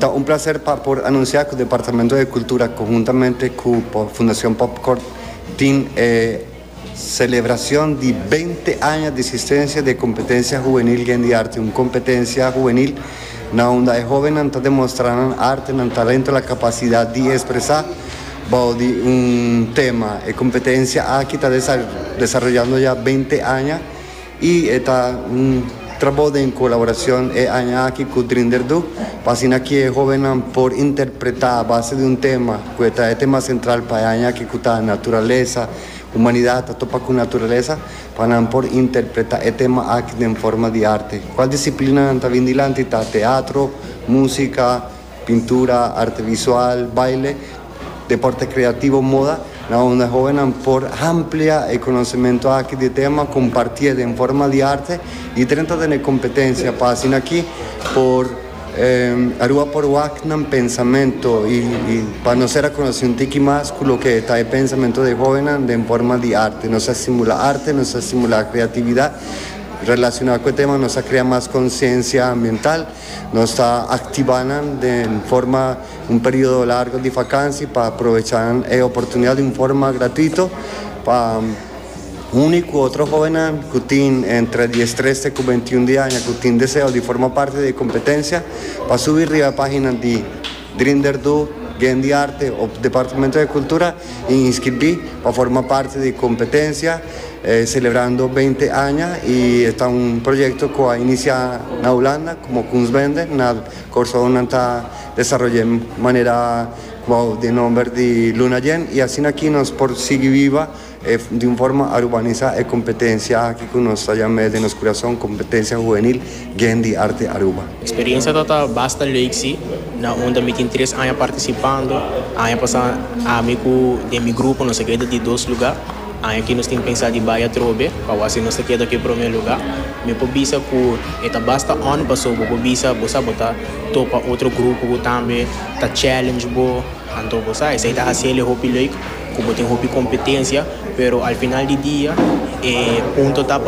Está un placer por anunciar que el Departamento de Cultura, conjuntamente con Fundación Popcorn, tiene celebración de 20 años de existencia de competencia juvenil de arte, una competencia juvenil donde los jóvenes demostrarán arte, talento, la capacidad de expresar un tema. La competencia aquí está desarrollando ya 20 años y está un trabajo en colaboración aquí con Drinderdu, para que los jóvenes por interpretar a base de un tema, que es el tema central para aquí con la naturaleza, humanidad, topa con naturaleza, para por interpretar el tema aquí en forma de arte. ¿Cuál disciplina está vindilante? Está teatro, música, pintura, arte visual, baile, deporte creativo, moda, donde jóvenes por amplia el conocimiento aquí de tema, compartir en forma de arte y 30 de competencia, pasan aquí por Aruba por Wagner pensamiento y para no ser reconocido un tiki más con lo que está el pensamiento de jóvenes en forma de arte, no se estimula arte, no se estimula creatividad relacionado con el tema, nos crea más conciencia ambiental, nos está activando de forma un periodo largo de vacancia para aprovechar la oportunidad de forma gratuita para único otro joven que tiene entre 13 y 21 años que tiene deseo de formar parte de competencia para subir a la página de Drinderdu de Arte o Departamento de Cultura e inscribir para formar parte de competencia celebrando 20 años y está un proyecto que ha iniciado en Holanda como Kunstwende, el curso está desarrollado de manera de nombre de Luna Yen y así aquí nos por seguir viva de una forma urbanizada y competencia aquí con nos llama de nuestro corazón competencia juvenil de arte Aruba. Experiencia total bastante leuk sim, na onde me tem 3 anos participando, ano passado amigo de mi grupo nos queda de 2 lugares. Aqui nós temos pensado em Bahia Trobe, para assim nós queda aqui em primeiro lugar. Me pobisa que eta basta ano passou, pobisa você botar topa outro grupo também, tá challenge bo, então você essa tá assim ele hobby leuk, como tem hobby competência, pero al final do dia ponto tá